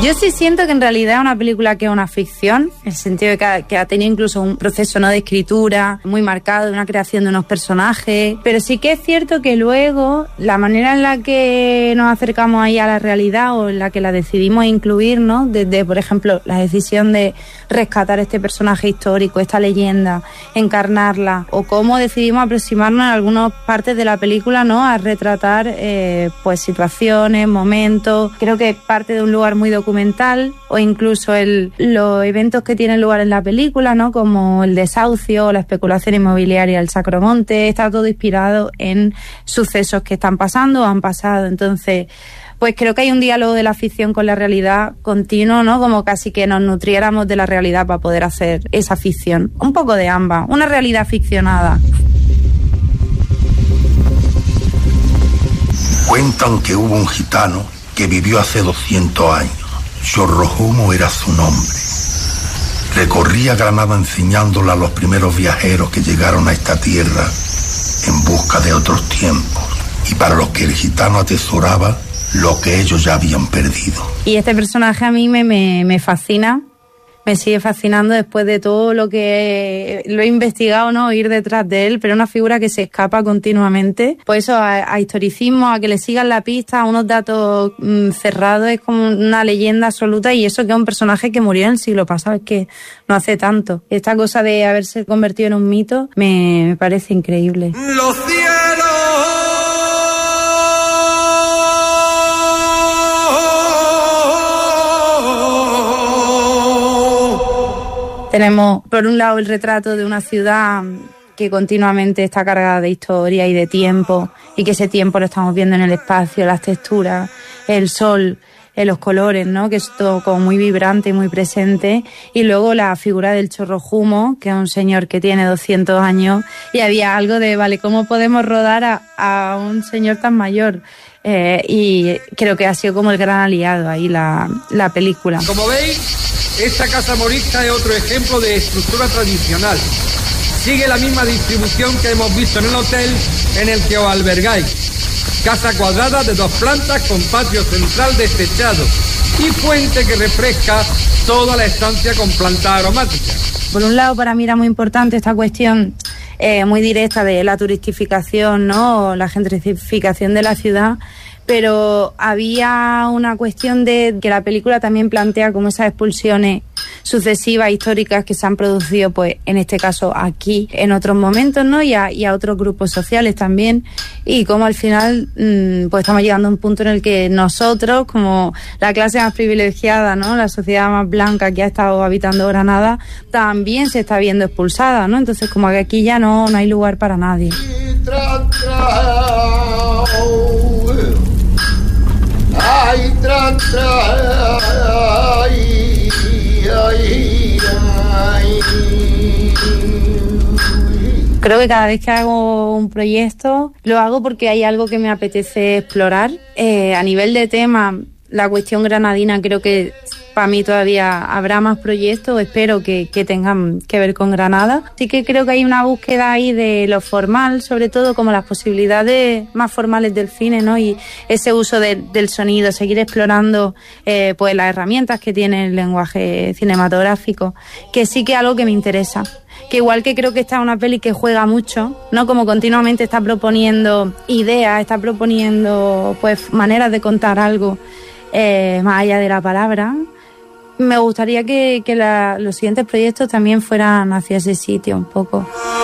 Yo sí siento que en realidad es una película que es una ficción, en el sentido de que ha tenido incluso un proceso no de escritura muy marcado, de una creación de unos personajes, pero sí que es cierto que luego la manera en la que nos acercamos ahí a la realidad o en la que la decidimos incluir, ¿no? Desde, por ejemplo, la decisión de rescatar este personaje histórico, esta leyenda, encarnarla, o cómo decidimos aproximarnos en algunas partes de la película, ¿no? A retratar pues situaciones, momentos. Creo que parte de un lugar muy documental, o incluso los eventos que tienen lugar en la película, ¿no? Como el desahucio, la especulación inmobiliaria, el Sacromonte, está todo inspirado en sucesos que están pasando o han pasado. Entonces, pues creo que hay un diálogo de la ficción con la realidad continuo, ¿no? Como casi que nos nutriéramos de la realidad para poder hacer esa ficción. Un poco de ambas, una realidad ficcionada. Cuentan que hubo un gitano que vivió hace 200 años. Chorrojumo era su nombre. Recorría Granada enseñándola a los primeros viajeros que llegaron a esta tierra en busca de otros tiempos, y para los que el gitano atesoraba lo que ellos ya habían perdido. Y este personaje a mí me fascina, me sigue fascinando después de todo lo que lo he investigado, ¿no? Ir detrás de él, pero es una figura que se escapa continuamente. Por eso a historicismo, a que le sigan la pista, a unos datos cerrados, es como una leyenda absoluta, y eso que es un personaje que murió en el siglo pasado, es que no hace tanto. Esta cosa de haberse convertido en un mito me parece increíble. Los cielos tenemos, por un lado, el retrato de una ciudad que continuamente está cargada de historia y de tiempo, y que ese tiempo lo estamos viendo en el espacio, las texturas, el sol, los colores, ¿no? Que es todo como muy vibrante y muy presente. Y luego la figura del Chorrojumo, que es un señor que tiene 200 años, y había algo de, vale, ¿cómo podemos rodar a un señor tan mayor? Y creo que ha sido como el gran aliado ahí la película. Como veis, esta casa morisca es otro ejemplo de estructura tradicional. Sigue la misma distribución que hemos visto en el hotel en el que os albergáis. Casa cuadrada de 2 plantas con patio central destechado y fuente que refresca toda la estancia con plantas aromáticas. Por un lado, para mí era muy importante esta cuestión muy directa de la turistificación, ¿no? La gentrificación de la ciudad, pero había una cuestión de que la película también plantea como esas expulsiones sucesivas históricas que se han producido, pues en este caso aquí, en otros momentos, ¿no? Y a otros grupos sociales también, y como al final pues estamos llegando a un punto en el que nosotros, como la clase más privilegiada, ¿no? La sociedad más blanca que ha estado habitando Granada, también se está viendo expulsada, ¿no? Entonces como que aquí ya no hay lugar para nadie. Creo que cada vez que hago un proyecto lo hago porque hay algo que me apetece explorar. A nivel de tema, la cuestión granadina, creo que para mí todavía habrá más proyectos, espero que tengan que ver con Granada. Así que creo que hay una búsqueda ahí de lo formal, sobre todo como las posibilidades más formales del cine, ¿no? Y ese uso del sonido, seguir explorando pues las herramientas que tiene el lenguaje cinematográfico, que sí que es algo que me interesa. Que igual que creo que esta es una peli que juega mucho, ¿no? Como continuamente está proponiendo ideas, está proponiendo pues maneras de contar algo más allá de la palabra. Me gustaría que los siguientes proyectos también fueran hacia ese sitio un poco.